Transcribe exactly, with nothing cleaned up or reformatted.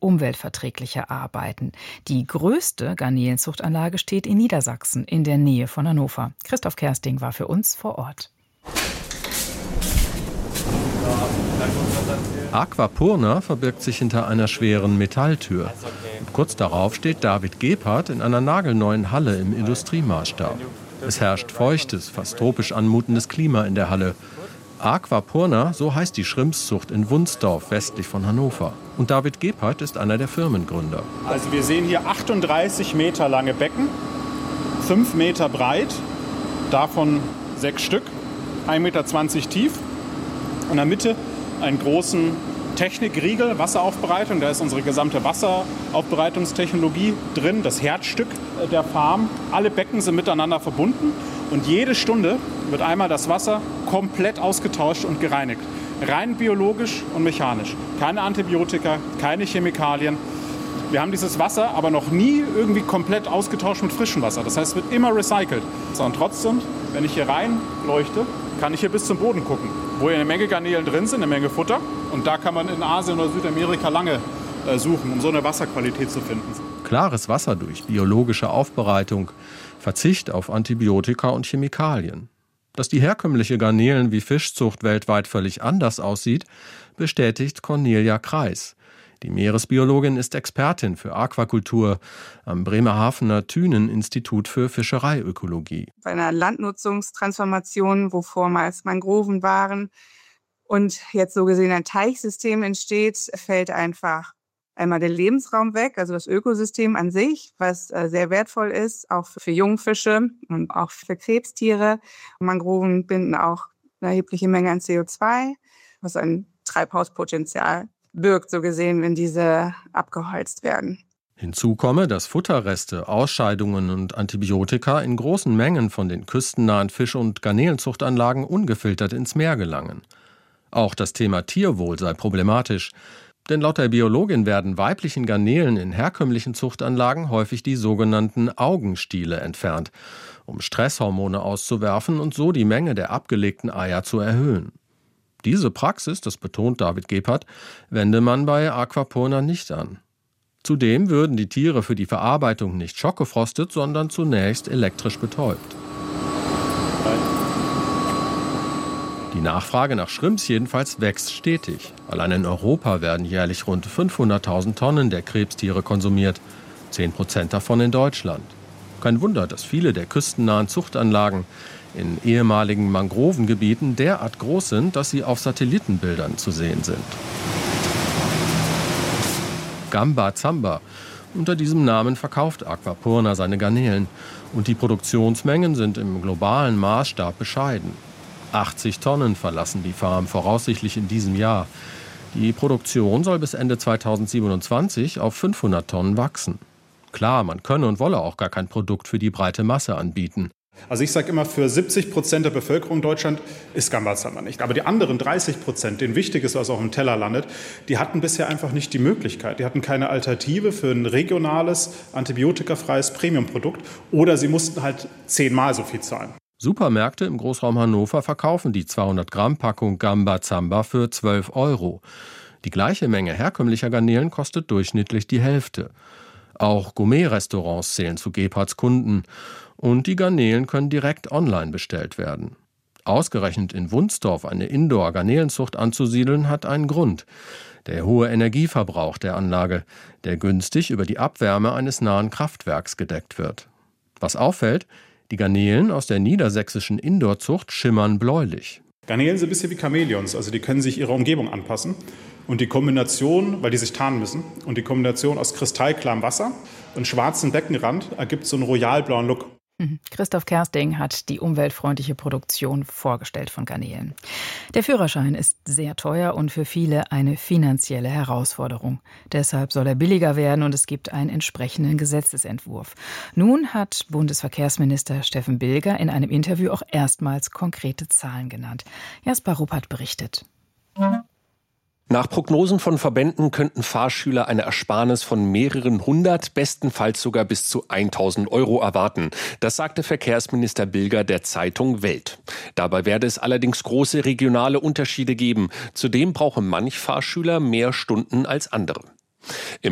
umweltverträglicher arbeiten. Die größte Garnelenzuchtanlage steht in Niedersachsen in der Nähe von Hannover. Christoph Kersting war für uns vor Ort. Aquapurna verbirgt sich hinter einer schweren Metalltür. Und kurz darauf steht David Gebhardt in einer nagelneuen Halle im Industriemaßstab. Es herrscht feuchtes, fast tropisch anmutendes Klima in der Halle. Aquapurna, so heißt die Schrimpszucht in Wunsdorf, westlich von Hannover. Und David Gebhardt ist einer der Firmengründer. Also wir sehen hier achtunddreißig Meter lange Becken, fünf Meter breit, davon sechs Stück, ein Meter zwanzig tief. In der Mitte einen großen Technikriegel, Wasseraufbereitung. Da ist unsere gesamte Wasseraufbereitungstechnologie drin, das Herzstück der Farm. Alle Becken sind miteinander verbunden und jede Stunde wird einmal das Wasser komplett ausgetauscht und gereinigt. Rein biologisch und mechanisch. Keine Antibiotika, keine Chemikalien. Wir haben dieses Wasser aber noch nie irgendwie komplett ausgetauscht mit frischem Wasser. Das heißt, es wird immer recycelt. Und trotzdem, wenn ich hier reinleuchte, kann ich hier bis zum Boden gucken, wo hier eine Menge Garnelen drin sind, eine Menge Futter. Und da kann man in Asien oder Südamerika lange äh, suchen, um so eine Wasserqualität zu finden. Klares Wasser durch biologische Aufbereitung, Verzicht auf Antibiotika und Chemikalien. Dass die herkömmliche Garnelen- wie Fischzucht weltweit völlig anders aussieht, bestätigt Cornelia Kreis. Die Meeresbiologin ist Expertin für Aquakultur am Bremerhavener Thünen-Institut für Fischereiökologie. Bei einer Landnutzungstransformation, wo vormals Mangroven waren und jetzt so gesehen ein Teichsystem entsteht, fällt einfach einmal der Lebensraum weg, also das Ökosystem an sich, was sehr wertvoll ist, auch für Jungfische und auch für Krebstiere. Mangroven binden auch eine erhebliche Menge an C O zwei, was ein Treibhauspotenzial birgt, so gesehen, wenn diese abgeholzt werden. Hinzu komme, dass Futterreste, Ausscheidungen und Antibiotika in großen Mengen von den küstennahen Fisch- und Garnelenzuchtanlagen ungefiltert ins Meer gelangen. Auch das Thema Tierwohl sei problematisch. Denn laut der Biologin werden weiblichen Garnelen in herkömmlichen Zuchtanlagen häufig die sogenannten Augenstiele entfernt, um Stresshormone auszuwerfen und so die Menge der abgelegten Eier zu erhöhen. Diese Praxis, das betont David Gebhardt, wende man bei Aquapurna nicht an. Zudem würden die Tiere für die Verarbeitung nicht schockgefrostet, sondern zunächst elektrisch betäubt. Die Nachfrage nach Shrimps jedenfalls wächst stetig. Allein in Europa werden jährlich rund fünfhunderttausend Tonnen der Krebstiere konsumiert, zehn Prozent davon in Deutschland. Kein Wunder, dass viele der küstennahen Zuchtanlagen in ehemaligen Mangrovengebieten derart groß sind, dass sie auf Satellitenbildern zu sehen sind. Gamba Zamba. Unter diesem Namen verkauft Aquapurna seine Garnelen. Und die Produktionsmengen sind im globalen Maßstab bescheiden. achtzig Tonnen verlassen die Farm voraussichtlich in diesem Jahr. Die Produktion soll bis Ende zweitausendsiebenundzwanzig auf fünfhundert Tonnen wachsen. Klar, man könne und wolle auch gar kein Produkt für die breite Masse anbieten. Also ich sage immer, für siebzig Prozent der Bevölkerung in Deutschland ist Gamba Zamba nicht. Aber die anderen dreißig Prozent, denen wichtig ist, was auf dem Teller landet, die hatten bisher einfach nicht die Möglichkeit. Die hatten keine Alternative für ein regionales, antibiotikafreies Premiumprodukt oder sie mussten halt zehnmal so viel zahlen. Supermärkte im Großraum Hannover verkaufen die zweihundert Gramm Packung Gamba Zamba für zwölf Euro. Die gleiche Menge herkömmlicher Garnelen kostet durchschnittlich die Hälfte. Auch Gourmet-Restaurants zählen zu Gebhardts Kunden. Und die Garnelen können direkt online bestellt werden. Ausgerechnet in Wunsdorf eine Indoor-Garnelenzucht anzusiedeln, hat einen Grund. Der hohe Energieverbrauch der Anlage, der günstig über die Abwärme eines nahen Kraftwerks gedeckt wird. Was auffällt, die Garnelen aus der niedersächsischen Indoor-Zucht schimmern bläulich. Garnelen sind ein bisschen wie Chamäleons, also die können sich ihrer Umgebung anpassen. Und die Kombination, weil die sich tarnen müssen, und die Kombination aus kristallklarem Wasser und schwarzem Beckenrand ergibt so einen royalblauen Look. Christoph Kersting hat die umweltfreundliche Produktion vorgestellt von Garnelen. Der Führerschein ist sehr teuer und für viele eine finanzielle Herausforderung. Deshalb soll er billiger werden und es gibt einen entsprechenden Gesetzesentwurf. Nun hat Bundesverkehrsminister Steffen Bilger in einem Interview auch erstmals konkrete Zahlen genannt. Jasper Ruppert berichtet. Nach Prognosen von Verbänden könnten Fahrschüler eine Ersparnis von mehreren hundert, bestenfalls sogar bis zu tausend Euro erwarten. Das sagte Verkehrsminister Bilger der Zeitung Welt. Dabei werde es allerdings große regionale Unterschiede geben. Zudem brauche manch Fahrschüler mehr Stunden als andere. Im